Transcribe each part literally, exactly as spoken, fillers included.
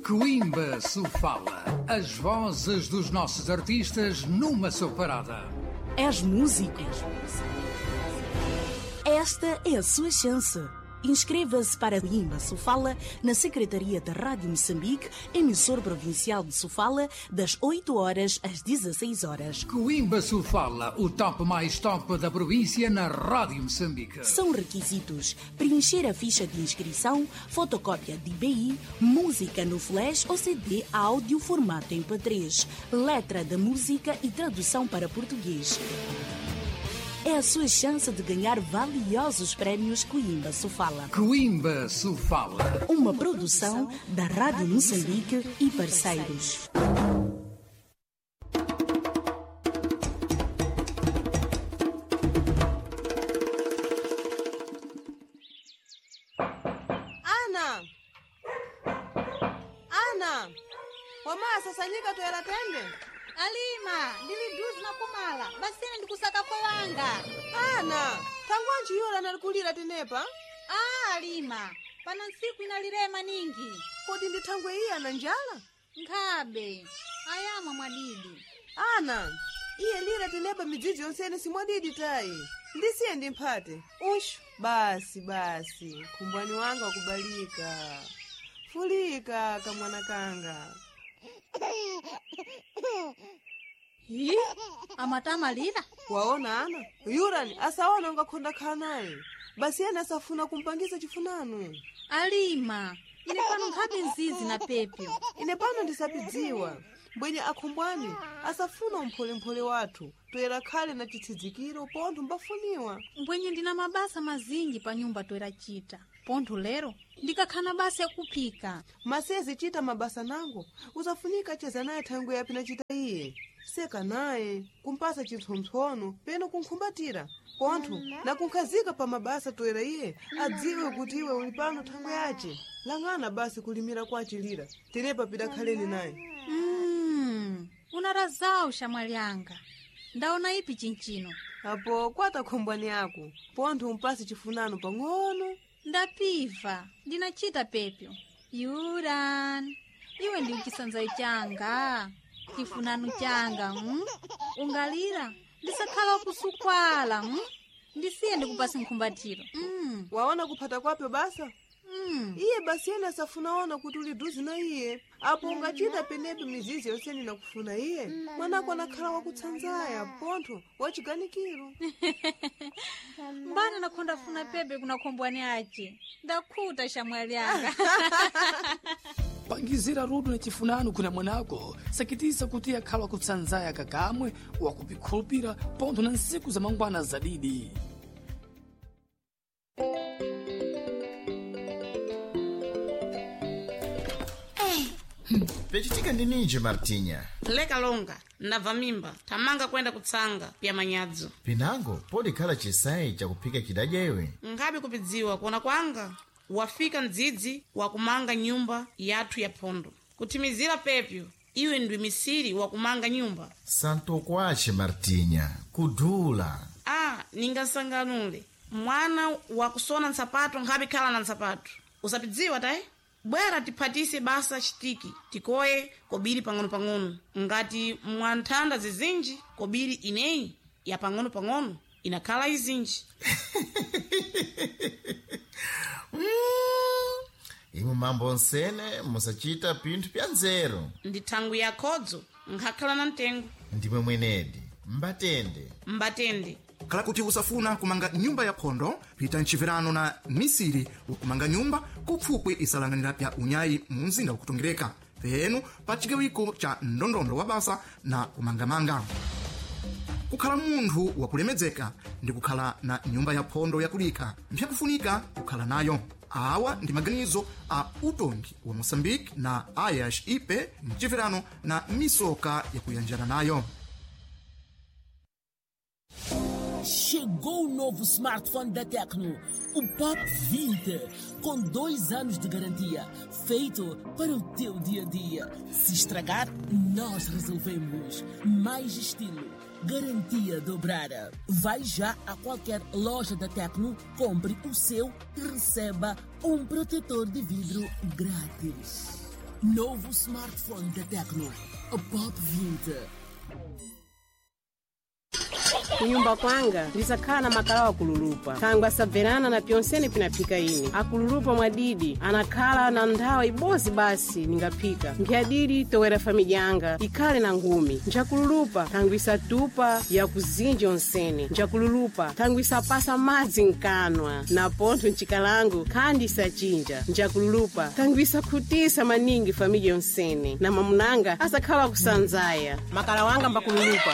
Coimbra Sofala. As vozes dos nossos artistas numa só parada. És músico? Esta é a sua chance. Inscreva-se para Coimbra Sofala na Secretaria da Rádio Moçambique, emissor provincial de Sofala, das oito horas às dezesseis horas. Coimbra Sofala, o top mais top da província na Rádio Moçambique. São requisitos: preencher a ficha de inscrição, fotocópia de I B I, música no flash ou C D áudio formato M P três, letra da música e tradução para português. É a sua chance de ganhar valiosos prémios Coimbra Sofala. Coimbra Sofala. Uma produção da Rádio Moçambique e parceiros. Ana! Ana! Wamasa sanyika toera tende? Alima, ndiliduzi na kumala, basini ndikusaka kwa wanga. Ana, tangwanji yura nalikulira tenepa? Ah, Alima, pana nsiku inalirema ningi. Kodi ndithangwe iya na njala? Nkhabe, ayama mwadidi. Ana, iye lira tenepa midzidzi yonsene simwadidi tayi. Ndisiye ndimphate. Ushu, basi basi, khumbwani wanga wakubalika. Fulika kamwana kanga. Hi, amatama lila? Waona Ana, yurani asaona ungakhonda khanaye. Basi yena asafuna kumpangisa chifunano. Alima, ine pano nkhabe nzizi na pepyo. Ine pano ndisapidziwa. Mbwenye akhumbwani asafuna umphole-mphole wathu toera khale na chitsidzikiro pontho mbafuniwa. Mbwenye ndina mabasa mazingi pa nyumba toera chita. Pontho lero ndikakhana basa ya kuphika. Masezi chita mabasa nango usafunika cheza naye thangwe yapi na chita iye. Seka naye kumpasa chintsontsono peno kunkhumbatira pontho na kunkhazika pa mabasa toera iye adziwe kuti iwe uli pano thangwe yace. Lang'ana basi kulimira kwa chilira tenepa pida khaleni naye. Mm, unarazao shamwali yanga. Ndaona ipi chinchino? Apo kwata khombwani yako pontho umpasi chifunano pang'ono. Ndapiva, ndinachita pepyo. Yuran, iwe ndi uchisanzai changa. Chifunano changa, mm? Ungalira, ndisakhala kusukwala, mm? Ndisiye ndikupasi nkhumbatiro. Mm. Waona kuphata kwape basa? Mm. Iye basi yena safunaona kuti uliduzi na iye. Apo ungachita penepe mizizi yonseni na kufuna iye. Mwanako anakhala wakutsanzaya, pontho, wachiganikiro. Mbana nakonda funa pepe kuna kombwani ache. Ndakhuta shamwali yanga. Pangizira rudu na chifunano kuna mwanako sakitisa kuti akhala wakutsanzaya kakamwe wakupikhulupira pontho na nsiku za mangwana zadidi. Pechitika ndi ninji Martinha? Leka longa, ndabva mimba, tamanga kwenda kutsanga pya manyadzo. Pinango, podi khala chisayi chakuphika chidadya iwe? Ngabe kupidziwa kuona kwanga, wafika mdzidzi wakumanga nyumba yathu ya phondo. Kutimizira pepyo, iwe ndwi misiri wakumanga nyumba. Santo kwace Martinha, kudula. Ah, ningasanganule. Mwana wakusona nsapato ngabe khala na nsapato. Usapidziwa tae? Bwera tiphatise basa chitiki, tikoye kobiri pang'ono-pang'ono. Ngati mwanthanda zizinji, kobiri ineyi ya pang'ono-pang'ono inakhala izinji. mm. Imu mambo nsene musachita pinthu pya nzeru. Ndi thangu ya khodzo, ngakhala na mtengo. Ndimwe mwenedi, mbatende. Mbatende. Kala kuti usafuna kumanga nyumba ya phondo, pita nchivirano na misiri wakumanga nyumba kupfupwi isalanganira pya unyayi munzinda wakutongereka. Penu pa chigawiko cha ndondondo wa basa na kumangamanga. Kukhala munthu wakulemedzeka ndi kukhala na nyumba ya phondo yakulika mpyakufunika kukhala nayo. Awa ndi maganizo a utongi wa Moçambique na Ayash Ipe mchivirano na misoka yakuyanjana nayo. Chegou o novo smartphone da Tecno, o Pop vinte, com dois anos de garantia, feito para o teu dia a dia. Se estragar, nós resolvemos. Mais estilo, garantia dobrada. Vai já a qualquer loja da Tecno, compre o seu e receba um protetor de vidro grátis. Novo smartphone da Tecno, o Pop vinte. kunyumba kwanga ndisakhala na makala wa kululupa tangu asabverana na pyonsene pinaphika ine akululupa mwadidi anakhala na nthawa ibozi basi ningaphika nkhiyadidi towera familya yanga ikhale na ngumi nchakululupa tangu isatupa ya kuzinja onsene nchakululupa tangu isapasa madzi nkanwa na pontho ncikalango khandi isachinja nchakululupa tangu isakhutisa maningi familya yonsene na mamunanga asakhala kusanzaya makala wanga mbakululupa.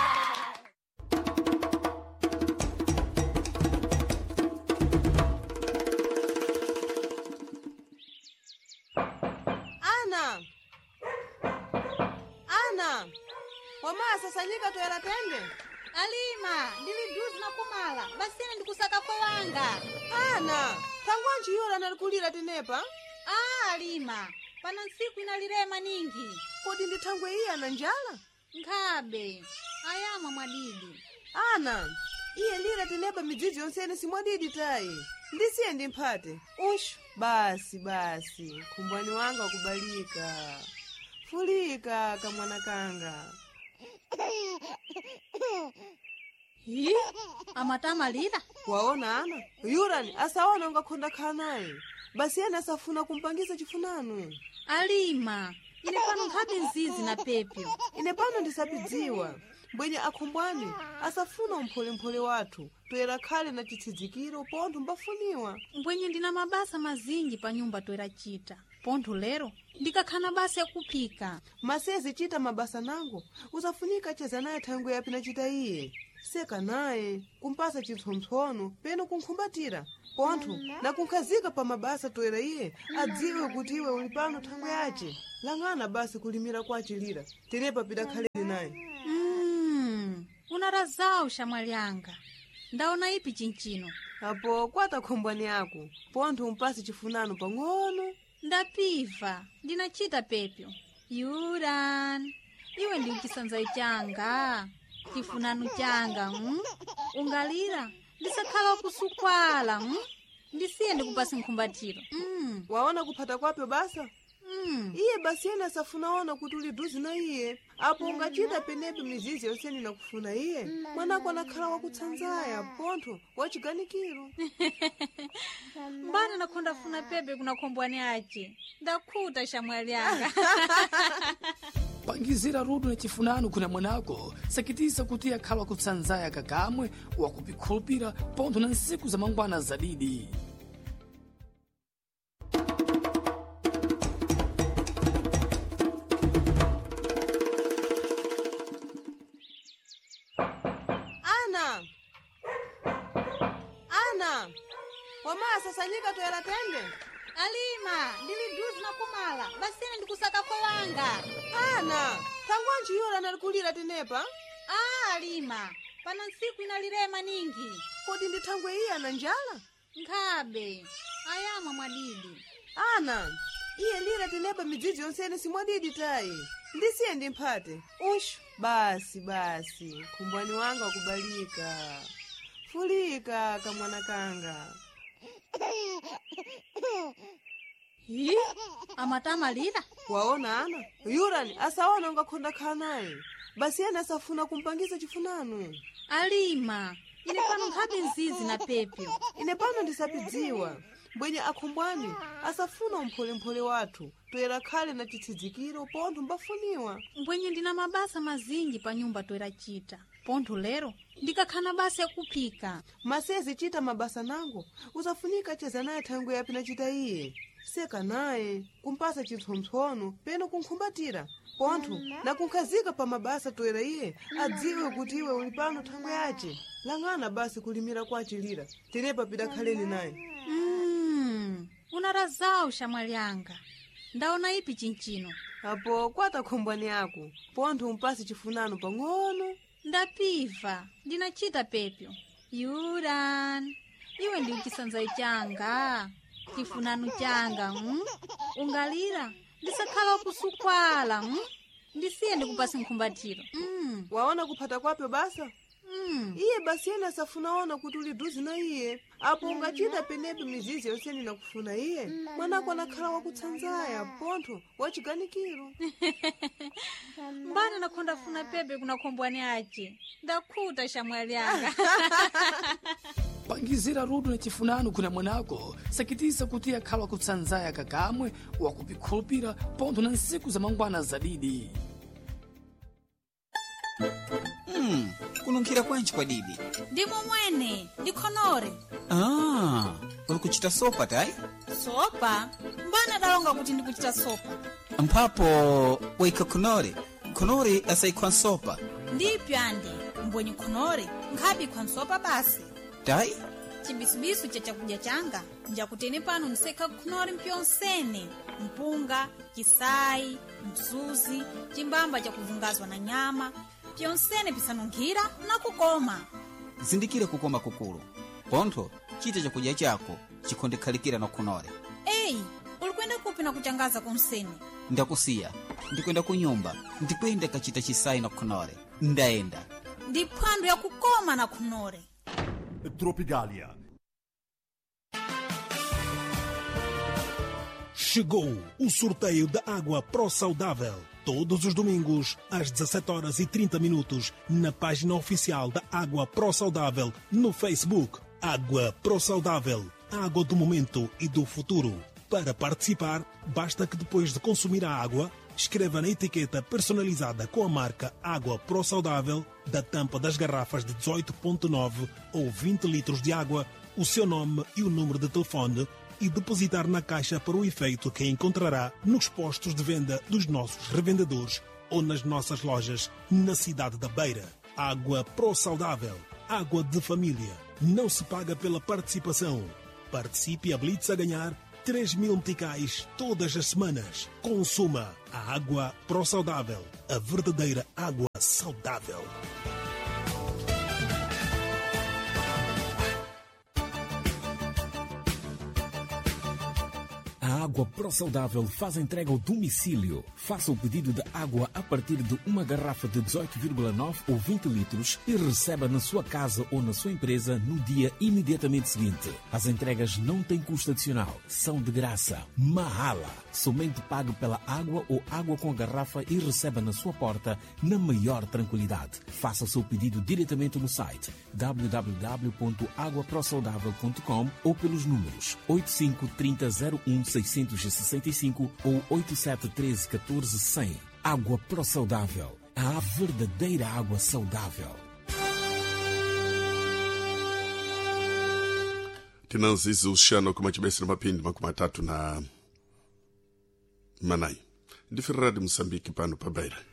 Sasanyika toera tende Alima ndili duzi na kumala basine ndikusaka kwa wanga ana tangwanji yora nalikulira tenepa ah Alima pana nsiku inalirema ningi kodi ndithangwe iya na njala nkhabe ayamwa mwadidi ana iye lira tenepa midzidzi yonsene simwadidi tayi ndisiye ndimphate ushu basi basi khumbwani wanga kubalika fulika kamwana kanga. Hi, amatama lira. Waona ana, yurani asaona ungakhonda khanaye. Basi yana asafuna kumpangiza chifunano. Alima, ine pano nkhabe nzizi na pepyo. Ine pano ndisapidziwa. Mbwenye akhumbwani asafuna umphole mphole wathu. Toera khale na chitsidzikiro pontho mbafuniwa. Mbwenye ndina mabasa mazingi pa nyumba toera chita. Pontho lero ndikakhana basi ya kuphika. Masezi chita mabasa nango usafunika cheza naye thangu yapi na chita iye seka naye kumpasa chitsontsono peno kunkhumbatira pontho na kunkhazika pa mabasa toera iye adziwe kuti iwe uli pano thangu yace lang'ana basi kulimira kwa chilira tenepa pidakhaleni naye. Mm, unarazao shamwali yanga ndaona ipi chinchino apo kwata khombwani yako pontho umpasi chifunano pang'ono. Ndapiva ndinachita pepyo yuran iwe ndi uchisanzai changa chifunano changa mm? Ungalira ndisakhala kusukwala mm? Ndisiye ndikupasi nkhumbatiro mm. Waona kuphata kwapyo basa mm. Iye basi yena safunaona kuti uli duzi na iye apo ungachita penepe mizizi yonseni na kufuna iye mwanako anakhala wakutsanzaya pontho wachiganikiro. Mbana nakhonda funa pepe kuna khombwani ache ndakhuta shamwali yanga. Pangizira rudu na chifunano kuna mwanako sakitisa kuti akhala kutsanzaya kakamwe wakupikhulupira pontho na nsiku za mangwana zadidi. Sasanyika toera tende Alima ndili duzi na kumala basine ndikusaka kwa wanga ana tangwanji yora nalikulira tenepa ah Alima pana nsiku inalirema ningi kodi ndithangwe iya na njala nkhabe ayamwa mwadidi ana iye lira tenepa midzidzi yonsene simwadidi tayi ndisiye ndimphate ushu basi basi khumbwani wanga kubalika fulika kamwana kanga. Hi, amatama lira. Waona ana, yurani asaona ungakhonda khanaye. Basi yana asafuna kumpangiza chifunano. Alima, ine pano nkhabe nzizi na pepyo. Ine pano ndisapidziwa. Mbwenye akhumbwani asafuna umphole mphole wathu toera khale na chitsidzikiro pontho mbafuniwa. Mbwenye ndina mabasa mazingi pa nyumba toera chita pontho lero ndikakhana basi ya kuphika. Masezi chita mabasa nango usafunika cheza naye thangu yapi na chita iye seka naye kumpasa chitsontsono peno kunkhumbatira pontho na kunkhazika pa mabasa toera iye adziwe kuti iwe uli pano thangu yace lang'ana basi kulimira kwa chilira tenepa pidakhaleni naye. Mm, unarazao shamwali yanga ndaona ipi chinchino apo kwata khombwani yako pontho umpasi chifunano pang'ono. Ndapiva ndinachita pepyo yuran iwe ndi uchisanzai changa chifunano changa mm? Ungalira ndisakhala kusukwala mm? Ndisiye ndikupasi nkhumbatiro mm. Waona kuphata kwapyo basa mm. iye basi yena safunaona kuti uli duzi na iye apo ungachita penepe mizizi yonse nina kufuna iye mwanako anakhala wakutsanzaya pontho wachiganikiro mbana nakhonda funa pepe kuna khombwani ace ndakhuta shamwali yanga pangizira rudu na chifunano kuna mwanako sakitisa kuti akhala wakutsanzaya kakamwe wakupikhulupira pontho na nsiku za mangwana zadidi. Mm, kununkhira kwanchi kwa didi ndimo mwene ndikhonore. Ah, uri kuchita sopa tai? Sopa? Mbana dalonga kuti ndikuchita sopa. Mpapo waika khonore khonore asaikwa sopa ndipyo andi mbwenye khonore nkhapi kwa sopa basi tai? Chibisubisu cha chakudya changa njakutene pano nseka khonore mpyonsene mpunga, kisai, msuzi, chimbamba cha kuvungazwa na nyama pyonsene pisanunkhira na kukoma. Zindikire kukoma kukulu pontho chita chakudya chako chikhondekhalikira na khonore. Eyi, ulikwenda kupi na kuchangaza kumsene? Ndakusiya ndikwenda kunyumba ndikwenda kachita chisai na khonore ndaenda ndiphwando ya kukoma na khonore. Tropicalia. Chegou o sorteio da Água Pro Saudável. Todos os domingos, às dezassete horas e trinta minutos, na página oficial da Água Pro Saudável, no Facebook. Água Pro Saudável, água do momento e do futuro. Para participar, basta que depois de consumir a água, escreva na etiqueta personalizada com a marca Água Pro Saudável, da tampa das garrafas de dezoito vírgula nove ou vinte litros de água, o seu nome e o número de telefone e depositar na caixa para o efeito que encontrará nos postos de venda dos nossos revendedores ou nas nossas lojas na cidade da Beira. Água Pro Saudável, água de família. Não se paga pela participação. Participe e habilite-se a ganhar três mil meticais todas as semanas. Consuma a Água Pro Saudável, a verdadeira água saudável. A Água Pro Saudável faz entrega ao domicílio. Faça o pedido de água a partir de uma garrafa de dezoito vírgula nove ou vinte litros e receba na sua casa ou na sua empresa no dia imediatamente seguinte. As entregas não têm custo adicional, são de graça. Mahala. Somente pague pela água ou água com a garrafa e receba na sua porta na maior tranquilidade. Faça o seu pedido diretamente no site w w w ponto água pro saudável ponto com ou pelos números oito cinco três zero zero um seis seis cinco ou oito sete um três um quatro zero zero. Água Pro Saudável, a verdadeira água saudável. Tinanzizi ushano kuma chibesi na mapindi makuma tatu na manai. Ndifiradi Msambiki pano pa Beira.